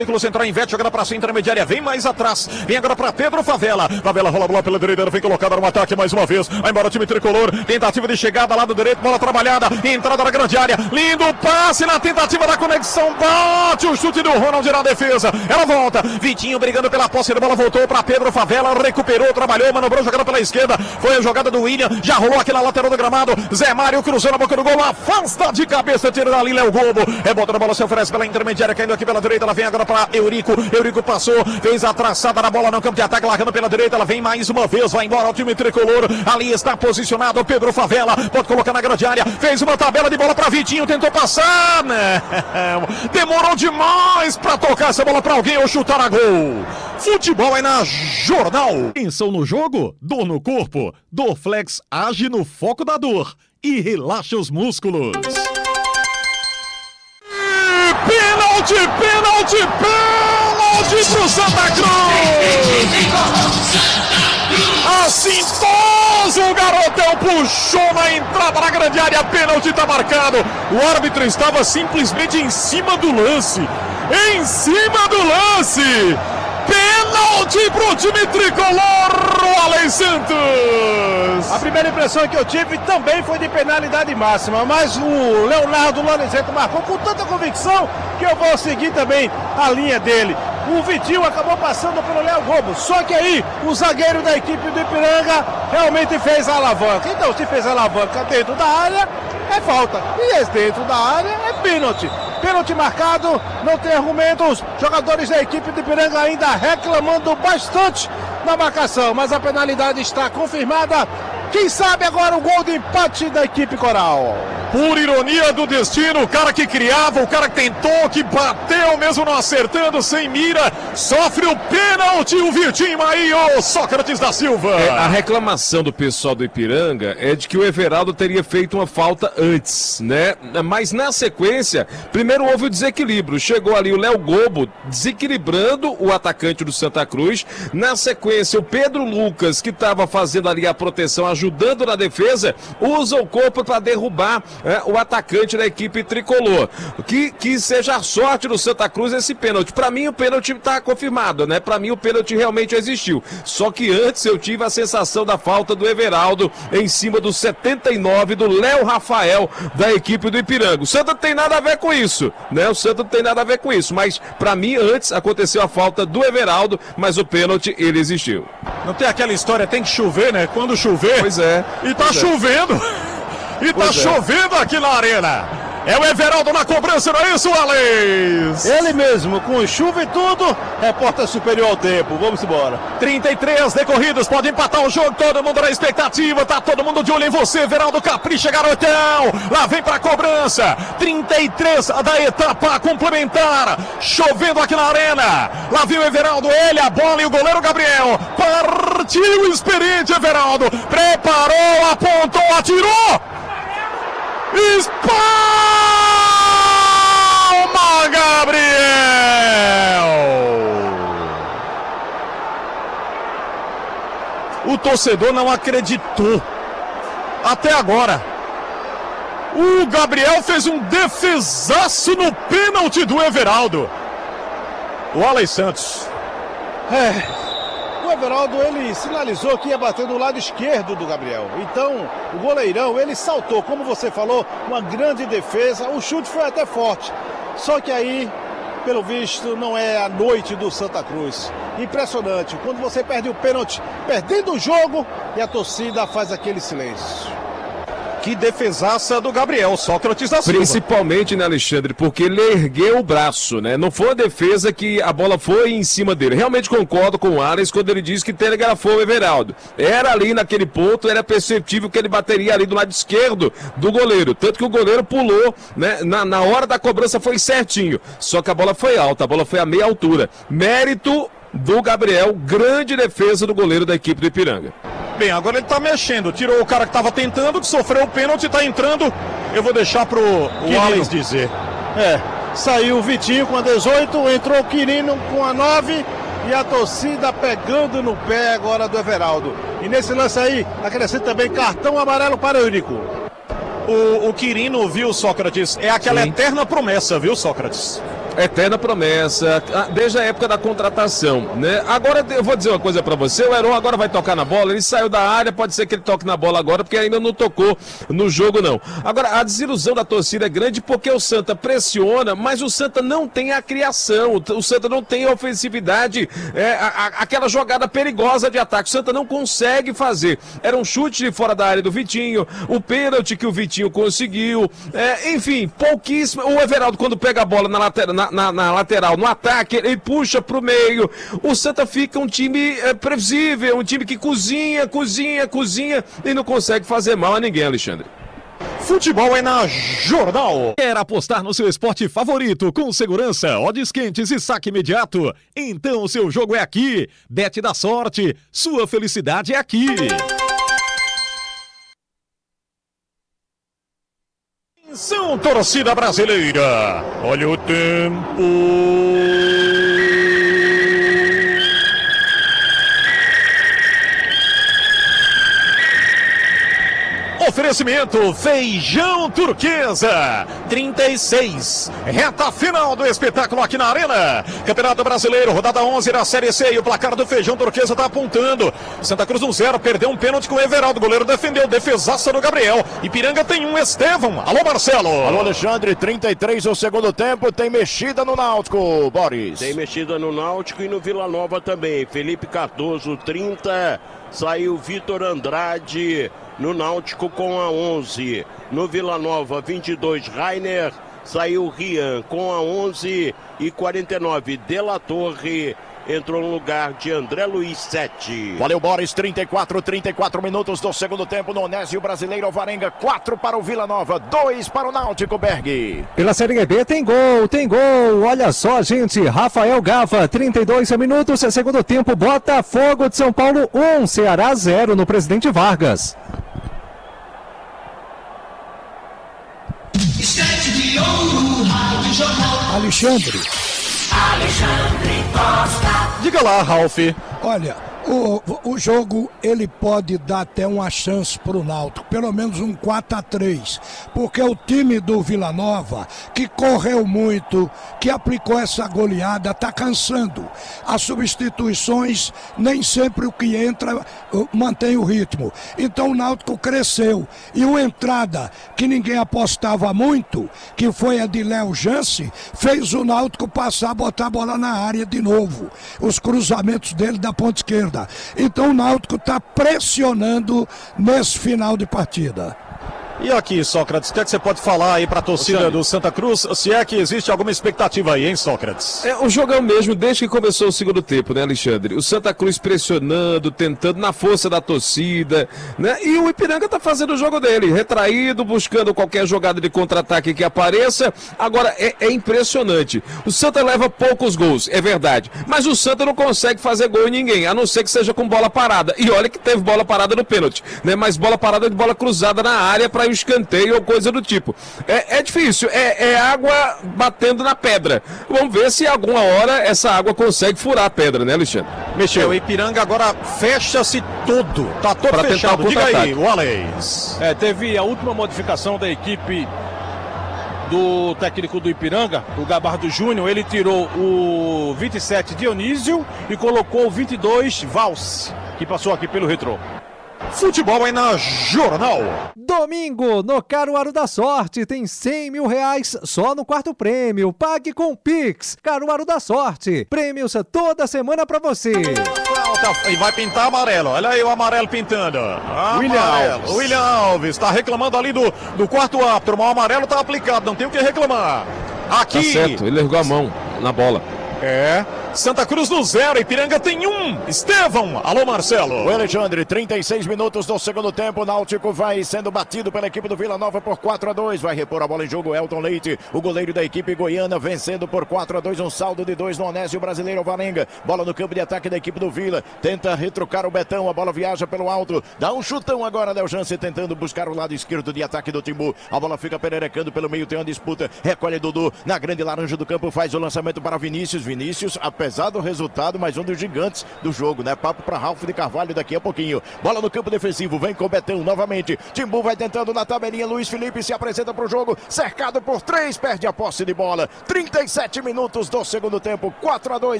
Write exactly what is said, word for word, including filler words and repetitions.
Central inverte, jogando pra sua intermediária, vem mais atrás, vem agora pra Pedro Favela, Favela rola a bola pela direita, vem colocada no ataque mais uma vez, vai embora o time tricolor, tentativa de chegada lá do direito, bola trabalhada, entrada na grande área, lindo passe na tentativa da conexão, bate o chute do Ronald na defesa, ela volta, Vitinho brigando pela posse da bola, voltou pra Pedro Favela, recuperou, trabalhou, manobrou, jogando pela esquerda, foi a jogada do William, já rolou aqui na lateral do gramado, Zé Mário cruzou na boca do gol, afasta de cabeça, tira dali Léo Gobo, rebota a bola, se oferece pela intermediária, caindo aqui pela direita, ela vem agora para Eurico, Eurico passou, fez a traçada na bola no campo de ataque, largando pela direita, ela vem mais uma vez, vai embora o time tricolor, ali está posicionado Pedro Favela, pode colocar na grande área, fez uma tabela de bola para Vitinho, tentou passar, né? Demorou demais para tocar essa bola para alguém ou chutar a gol. Futebol é na Jornal. Tensão no jogo? Dor no corpo? Dorflex age no foco da dor e relaxa os músculos. Pênalti, pênalti, pênalti pro Santa Cruz! Assintoso, o garotão puxou na entrada na grande área, pênalti tá marcado. O árbitro estava simplesmente em cima do lance, em cima do lance. Pênalti pro time tricolor, o Alex Santos. A primeira impressão que eu tive também foi de penalidade máxima, mas o Leonardo Lorenzeto marcou com tanta convicção que eu vou seguir também a linha dele. O Vitinho acabou passando pelo Léo Gobo, só que aí o zagueiro da equipe do Ipiranga realmente fez a alavanca. Então, se fez a alavanca dentro da área, é falta. E esse dentro da área é pênalti. Pênalti marcado, não tem argumentos. Jogadores da equipe do Ipiranga ainda reclamando bastante na marcação, mas a penalidade está confirmada. Quem sabe agora o gol de empate da equipe coral. Por ironia do destino, o cara que criava, o cara que tentou, que bateu mesmo não acertando, sem mira, sofre o pênalti, o Vitinho aí, o Sócrates da Silva. É, a reclamação do pessoal do Ipiranga é de que o Everaldo teria feito uma falta antes, né? Mas na sequência, primeiro houve o desequilíbrio, chegou ali o Léo Gobo desequilibrando o atacante do Santa Cruz, na sequência o Pedro Lucas, que estava fazendo ali a proteção, ajudando na defesa, usa o corpo para derrubar É, o atacante da equipe tricolor. Que, que seja a sorte do Santa Cruz esse pênalti. Para mim o pênalti está confirmado, né? Para mim o pênalti realmente existiu. Só que antes eu tive a sensação da falta do Everaldo em cima do setenta e nove do Léo Rafael da equipe do Ipiranga. O Santa não tem nada a ver com isso, né? O Santa não tem nada a ver com isso. Mas para mim antes aconteceu a falta do Everaldo, mas o pênalti ele existiu. Não tem aquela história, tem que chover, né? Quando chover. Pois é. E tá pois chovendo. É. E tá chovendo aqui na arena. É o Everaldo na cobrança, não é isso, Alex? Ele mesmo, com chuva e tudo, repórter superior ao tempo. Vamos embora. trinta e três decorridos, pode empatar o jogo, todo mundo na expectativa, tá todo mundo de olho em você, Everaldo, capricha, garotão. Lá vem pra cobrança, trinta e três da etapa complementar, chovendo aqui na arena. Lá vem o Everaldo, ele, a bola e o goleiro Gabriel. Partiu o experiente Everaldo, preparou, apontou, atirou. Espalma, Gabriel! O torcedor não acreditou. Até agora. O Gabriel fez um defesaço no pênalti do Everaldo. O Alex Santos. É... O Everaldo, ele sinalizou que ia bater do lado esquerdo do Gabriel. Então, o goleirão, ele saltou, como você falou, uma grande defesa. O chute foi até forte. Só que aí, pelo visto, não é a noite do Santa Cruz. Impressionante. Quando você perde o pênalti, perdendo o jogo, e a torcida faz aquele silêncio. Que defesaça do Gabriel, Sócrates da Silva. Principalmente, né, Alexandre, porque ele ergueu o braço, né? Não foi a defesa que a bola foi em cima dele. Realmente concordo com o Alex quando ele diz que telegrafou o Everaldo. Era ali naquele ponto, era perceptível que ele bateria ali do lado esquerdo do goleiro. Tanto que o goleiro pulou, né? Na, na hora da cobrança foi certinho. Só que a bola foi alta, a bola foi a meia altura. Mérito do Gabriel, grande defesa do goleiro da equipe do Ipiranga. Bem, agora ele tá mexendo, tirou o cara que tava tentando, que sofreu o pênalti, tá entrando. Eu vou deixar pro o Alex dizer. É, saiu o Vitinho com a dezoito, entrou o Quirino com a nove e a torcida pegando no pé agora do Everaldo. E nesse lance aí, acrescenta também cartão amarelo para o Eurico. O, o Quirino, viu, Sócrates, é aquela Sim. eterna promessa, viu, Sócrates? Eterna promessa, desde a época da contratação, né? Agora eu vou dizer uma coisa pra você, o Heron agora vai tocar na bola, ele saiu da área, pode ser que ele toque na bola agora, porque ainda não tocou no jogo não. Agora, a desilusão da torcida é grande porque o Santa pressiona, mas o Santa não tem a criação, o Santa não tem a ofensividade, é, a, a, aquela jogada perigosa de ataque, o Santa não consegue fazer. Era um chute de fora da área do Vitinho, o pênalti que o Vitinho conseguiu, é, enfim, pouquíssimo. O Everaldo, quando pega a bola na lateral, Na, na, na lateral, no ataque, ele puxa pro meio. O Santa fica um time é, previsível, um time que cozinha, cozinha, cozinha e não consegue fazer mal a ninguém, Alexandre. Futebol é na Jornal. Quer apostar no seu esporte favorito com segurança, odds quentes e saque imediato? Então o seu jogo é aqui. Bet da sorte, sua felicidade é aqui. Atenção, torcida brasileira, olha o tempo. Oferecimento Feijão Turquesa, trinta e seis, reta final do espetáculo aqui na Arena. Campeonato Brasileiro, rodada onze da Série C, e o placar do Feijão Turquesa tá apontando. Santa Cruz um zero, perdeu um pênalti com o Everaldo, o goleiro defendeu, defesaça do Gabriel. Ipiranga tem um, Estevão. Alô, Marcelo. Alô, Alexandre, trinta e três o segundo tempo, tem mexida no Náutico, Boris. Tem mexida no Náutico e no Vila Nova também. Felipe Cardoso, trinta, saiu Vitor Andrade no Náutico com a onze. No Vila Nova, vinte e dois, Rainer, saiu Rian com a onze e quarenta e nove, De La Torre entrou no lugar de André Luiz, sete. Valeu, Boris, trinta e quatro, trinta e quatro minutos do segundo tempo no Onésio Brasileiro Alvarenga, quatro para o Vila Nova, dois para o Náutico, Berg. Pela Série B tem gol, tem gol, olha só, gente, Rafael Gava, trinta e dois minutos, segundo tempo, Botafogo de São Paulo um, Ceará zero no Presidente Vargas. Alexandre. Alexandre Costa. Diga lá, Ralf. Olha, o, o jogo ele pode dar até uma chance para o Náutico, pelo menos um quatro a três, porque o time do Vila Nova, que correu muito, que aplicou essa goleada, está cansando. As substituições, nem sempre o que entra mantém o ritmo. Então o Náutico cresceu. E uma entrada que ninguém apostava muito, que foi a de Léo Jance, fez o Náutico passar, botar a bola na área de novo. Os cruzamentos dele da ponta esquerda. Então o Náutico está pressionando nesse final de partida. E aqui, Sócrates, o que é que você pode falar aí para a torcida do Santa Cruz, se é que existe alguma expectativa aí, hein, Sócrates? É, o jogo é o mesmo desde que começou o segundo tempo, né, Alexandre? O Santa Cruz pressionando, tentando na força da torcida, né? E o Ipiranga tá fazendo o jogo dele, retraído, buscando qualquer jogada de contra-ataque que apareça. Agora, é, é impressionante. O Santa leva poucos gols, é verdade, mas o Santa não consegue fazer gol em ninguém, a não ser que seja com bola parada. E olha que teve bola parada no pênalti, né? Mas bola parada de bola cruzada na área para escanteio ou coisa do tipo. É, é difícil, é, é água batendo na pedra. Vamos ver se alguma hora essa água consegue furar a pedra, né, Alexandre? Mexeu, o Ipiranga agora fecha-se todo, tá todo pra fechado. Diga aí, Wallace. É, teve a última modificação da equipe do técnico do Ipiranga, o Gabardo Júnior. Ele tirou o vinte e sete Dionísio e colocou o vinte e dois Valse, que passou aqui pelo retrô. Futebol aí na Jornal. Domingo, no Caruaru da Sorte, tem cem mil reais só no quarto prêmio. Pague com Pix. Caruaru da Sorte. Prêmios toda semana pra você. E vai pintar amarelo. Olha aí o amarelo pintando. William Amarelo. Alves. William Alves tá reclamando ali do, do quarto árbitro. Mas o amarelo tá aplicado, não tem o que reclamar. Aqui. Tá certo, ele largou a mão na bola. É. Santa Cruz no zero, Ipiranga tem um. Estevão, alô Marcelo. O Alexandre, trinta e seis minutos do segundo tempo, o Náutico vai sendo batido pela equipe do Vila Nova por quatro a dois, vai repor a bola em jogo Elton Leite, o goleiro da equipe goiana, vencendo por quatro a dois, um saldo de dois no Onésio Brasileiro Alvarenga, bola no campo de ataque da equipe do Vila, tenta retrucar o Betão, a bola viaja pelo alto, dá um chutão agora, Léo Jance tentando buscar o lado esquerdo de ataque do Timbu, a bola fica pererecando pelo meio, tem uma disputa, recolhe Dudu, na grande laranja do campo, faz o lançamento para Vinícius, Vinícius, a apesar do resultado, mas um dos gigantes do jogo, né? Papo para Ralf de Carvalho daqui a pouquinho. Bola no campo defensivo, vem com o Betão novamente. Timbu vai tentando na tabelinha, Luiz Felipe se apresenta para o jogo, cercado por três, perde a posse de bola. trinta e sete minutos do segundo tempo, quatro a dois.